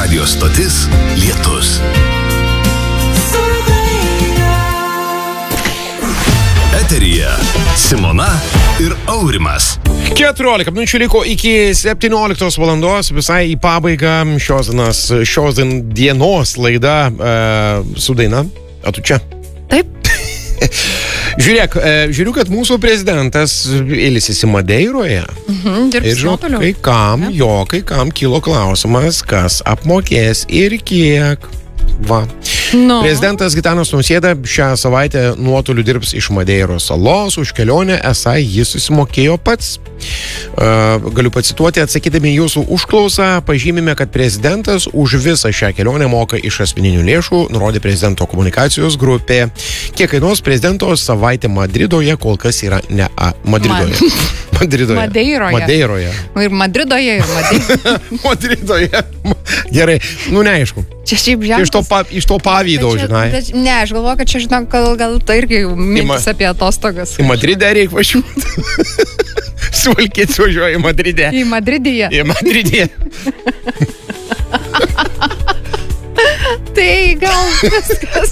Radio stotis Lietus. Eteryje Simona ir Aurimas. 14 minučių liko iki 17 valandos, visai į pabaigą šios dienos laida su daina. O tu čia? Taip. Žiūriu, kad mūsų prezidentas ilsisi Madeiroje. Dirbs nuotoliu. Kai kam kilo klausimas, kas apmokės ir kiek. Va. No. Prezidentas Gitanas Nausėda šią savaitę nuotoliu dirbs iš Madeiros salos, už kelionę esą jis susimokėjo pats. Galiu pacituoti, atsakydami jūsų užklausą, pažymime, kad prezidentas už visą šią kelionę moka iš asmeninių lėšų, nurodė prezidento komunikacijos grupė. Kiek kainuos prezidento savaitė Madridoje, kol kas yra ne Madridoje. Madeiroje. Ir Madridoje, ir Madridoje. Gerai, neaišku. Čia šiaip žemės. Iš to pavydo, žinai. Ne, aš galvoju, kad čia, žinau, gal tai irgi mintis apie atostogas. Į Madridę reikia važiuoti. Svalkėt važiuoja į Madridę. Į Madridyje. Tai gal viskas.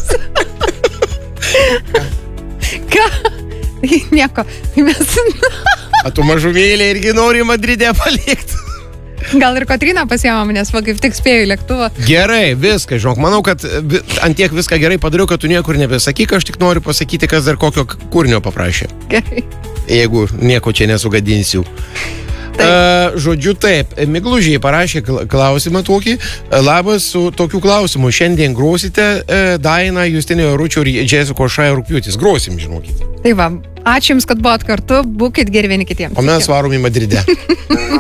Ką? Nieko. A tu mažumėlė irgi nori į Madridę palikti. Gal ir Kotryna pasiėmam, nes kaip tik spėjau į lėktuvą. Gerai, viską, žinok. Manau, kad antiek viską gerai padariau, kad tu niekur nebesakyk. Aš tik noriu pasakyti, kas dar kokio kūrinio paprašė. Gerai. Jeigu nieko čia nesugadinsiu. Žodžiu taip, Miglužiai parašė klausimą tokį. Labas, su tokiu klausimu. Šiandien grosite Dainą, Justinio Ručio ir Džesiko Šai Rugpjūtis. Grosim, žinokit. Tai va, ačiū Jums, kad buvot kartu. Būkit geri vieni kitiems. O mes varom į Madridę.